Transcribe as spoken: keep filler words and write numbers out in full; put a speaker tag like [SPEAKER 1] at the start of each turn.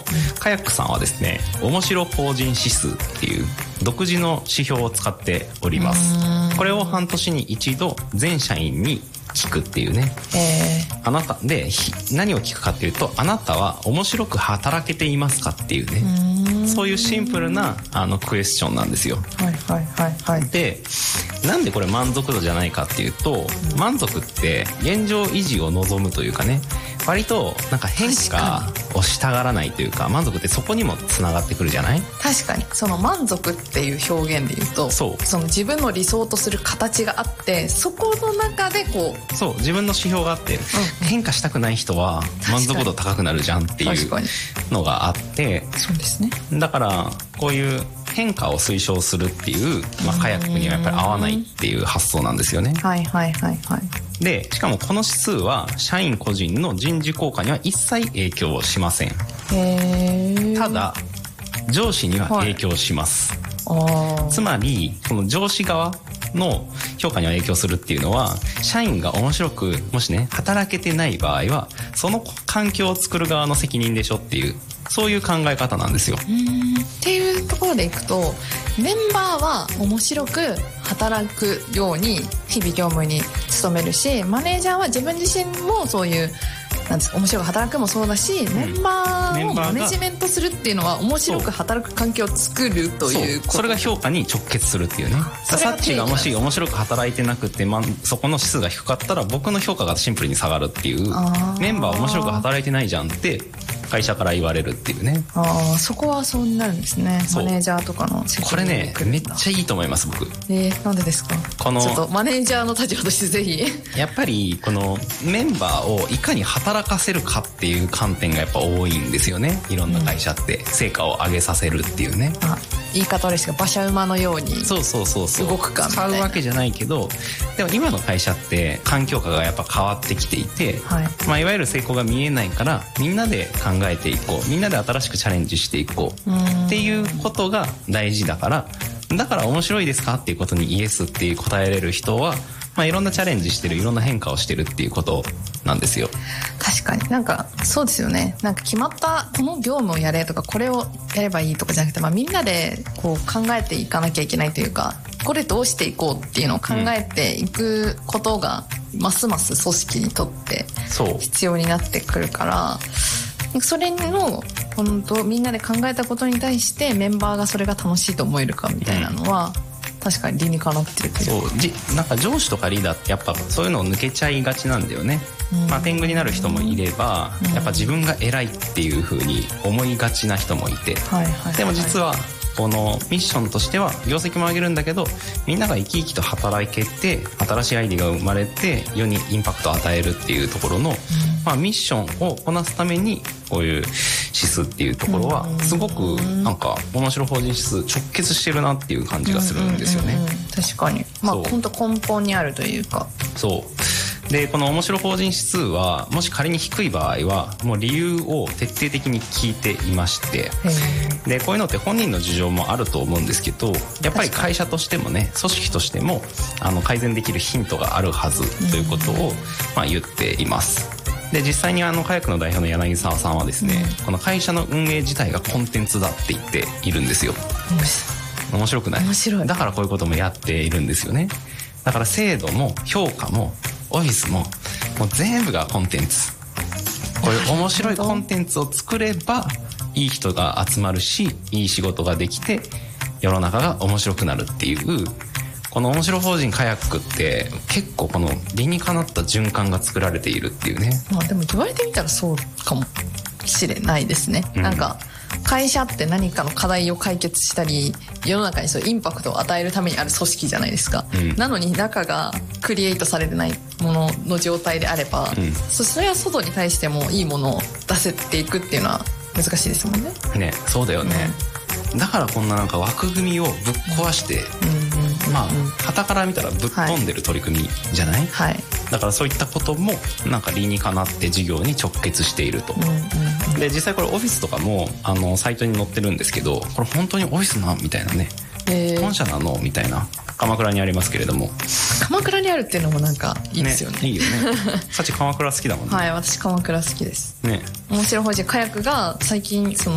[SPEAKER 1] カヤックさんはですね、面白法人指数っていう独自の指標を使っております。これを半年に一度全社員に聞くっていうね、えー、あなたで何を聞くかっていうと、あなたは面白く働けていますかっていうね、うそういうシンプルなあのクエスチョンなんですよ。
[SPEAKER 2] はいはいはいはい。
[SPEAKER 1] で、なんでこれ満足度じゃないかっていうと、うん、満足って現状維持を望むというかね、割となんか変化をしたがらないというか、満足ってそこにもつながってくるじゃない？
[SPEAKER 2] 確かにその満足っていう表現で言うと、そうその自分の理想とする形があって、そこの中でこう
[SPEAKER 1] そう自分の指標があって、うん、変化したくない人は満足度高くなるじゃんっていうのがあって、
[SPEAKER 2] そうですね。
[SPEAKER 1] だからこういう変化を推奨するっていう、まあ、カヤックにはやっぱり合わないっていう発想なんですよね。
[SPEAKER 2] はいはいはいはい。
[SPEAKER 1] で、しかもこの指数は社員個人の人事効果には一切影響をしません。へー。ただ上司には影響します、はい、つまりこの上司側の評価には影響するっていうのは、社員が面白くもしね働けてない場合はその環境を作る側の責任でしょっていう、そういう考え方なんですよ。
[SPEAKER 2] うーんっていうところでいくと、メンバーは面白く働くように日々業務に努めるし、マネージャーは自分自身もそういうなんですか、面白く働くもそうだし、うん、メンバーをマネジメントするっていうのは面白く働く環境を作るということ。
[SPEAKER 1] そ, それが評価に直結するっていうね。サッチがもし面白く働いてなくて、ま、そこの指数が低かったら僕の評価がシンプルに下がるっていう、メンバー面白く働いてないじゃんって会社から言われるっていうね。
[SPEAKER 2] ああ、そこはそうなるんですね。マネージャーとかの責任。
[SPEAKER 1] これねめっちゃいいと思います僕。
[SPEAKER 2] えー、なんでですか？このちょっとマネージャーの立場としてぜひ
[SPEAKER 1] やっぱりこのメンバーをいかに働かせるかっていう観点がやっぱ多いんですよね。いろんな会社って成果を上げさせるっていうね、
[SPEAKER 2] うん、あ、言い方ですが馬車馬のように
[SPEAKER 1] そうそうそうそう
[SPEAKER 2] 動くかみたいな。
[SPEAKER 1] 使うわけじゃないけど、でも今の会社って環境下がやっぱ変わってきていて、はい、まあ、いわゆる成功が見えないからみんなで考えていこう、みんなで新しくチャレンジしていこうっていうことが大事だから、だから面白いですかっていうことにイエスっていう答えれる人は、まあ、いろんなチャレンジしてる、いろんな変化をしてるっていうことなんですよ。
[SPEAKER 2] 確かになんかそうですよね。なんか決まったこの業務をやれとかこれをやればいいとかじゃなくて、まあ、みんなでこう考えていかなきゃいけないというか、これどうしていこうっていうのを考えていくことがますます組織にとって必要になってくるから、それの本当みんなで考えたことに対してメンバーがそれが楽しいと思えるかみたいなのは、うん、確かに理にかなってるという。
[SPEAKER 1] そうじなんか上司とかリーダーってやっぱそういうのを抜けちゃいがちなんだよね、うん、まあ、天狗になる人もいれば、うん、やっぱ自分が偉いっていう風に思いがちな人もいて、はいはいはい、でも実はこのミッションとしては業績も上げるんだけど、みんなが生き生きと働けて新しいアイデアが生まれて世にインパクトを与えるっていうところの、うん、まあ、ミッションをこなすためにこういう指数っていうところはすごくなんか面白法人指数直結してるなっていう感じがするんですよね、うんうんうんうん、
[SPEAKER 2] 確かに、まあ、本当根本にあるというか。
[SPEAKER 1] そうで、この面白法人指数はもし仮に低い場合はもう理由を徹底的に聞いていまして、でこういうのって本人の事情もあると思うんですけど、やっぱり会社としてもね、組織としてもあの改善できるヒントがあるはずということを、まあ、言っています。で実際にあのカヤックの代表の柳沢さんはですね、うん、この会社の運営自体がコンテンツだって言っているんですよ。面白くない？
[SPEAKER 2] 面白い。
[SPEAKER 1] だからこういうこともやっているんですよね。だから制度も評価もオフィスももう全部がコンテンツ。こういう面白いコンテンツを作ればいい人が集まるし、いい仕事ができて世の中が面白くなるっていう、この面白法人カヤックって結構この理にかなった循環が作られているっていうね。
[SPEAKER 2] まあでも言われてみたらそうかもしれないですね、うん、なんか会社って何かの課題を解決したり世の中にそういうインパクトを与えるためにある組織じゃないですか、うん、なのに中がクリエイトされてないものの状態であれば、うん、それは外に対してもいいものを出せていくっていうのは難しいですもんね。
[SPEAKER 1] ね、そうだよね、うん、だからこんななんか枠組みをぶっ壊して、うん、まあ傍から見たらぶっ飛んでる取り組みじゃない、はい、だからそういったこともなんか理にかなって事業に直結していると、うんうん、で実際これオフィスとかもあのサイトに載ってるんですけど、これ本当にオフィスなみたいなね、本社なのみたいな、鎌倉にありますけれども。
[SPEAKER 2] 鎌倉にあるっていうのもなんかいいですよね。
[SPEAKER 1] ね、いいよね。さっち鎌倉好きだもんね。
[SPEAKER 2] はい、私鎌倉好きです。
[SPEAKER 1] ね。
[SPEAKER 2] 面白い法人カヤックが最近その